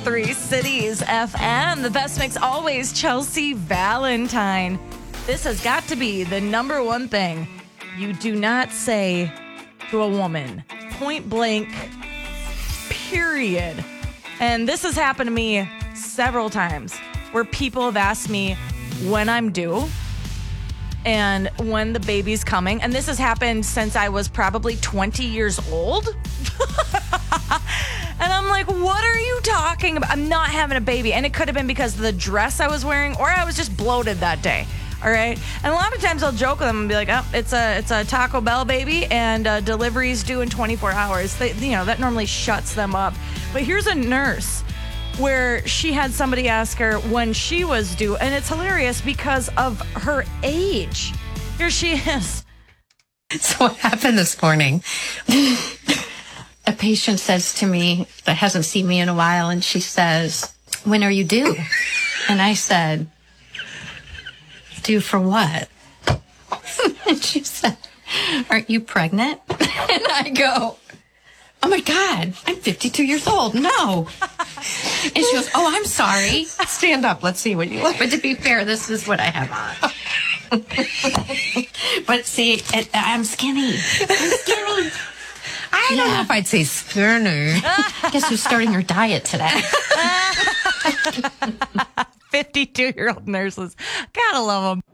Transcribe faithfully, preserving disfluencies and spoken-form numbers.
three Cities F M. The best mix always, Chelsea Valentine. This has got to be the number one thing you do not say to a woman. Point blank, period. And this has happened to me several times where people have asked me when I'm due and when the baby's coming. And this has happened since I was probably twenty years old. And I'm like, what are you talking about? I'm not having a baby. And it could have been because of the dress I was wearing, or I was just bloated that day. All right. And a lot of times I'll joke with them and be like, oh, it's a it's a Taco Bell baby, and uh, delivery's due in twenty-four hours. They, you know, that normally shuts them up. But here's a nurse where she had somebody ask her when she was due, and it's hilarious because of her age. Here she is. So what happened this morning? A patient says to me that hasn't seen me in a while, and she says, when are you due? And I said, due for what? And she said, aren't you pregnant? And I go, oh my God, I'm fifty-two years old. No. And she goes, oh, I'm sorry. Stand up. Let's see what you look. But to be fair, this is what I have on. But see, it, I'm skinny. I'm skinny. I don't Yeah. know if I'd say skinny. Guess who's starting her diet today? fifty-two-year-old nurses. Gotta love them.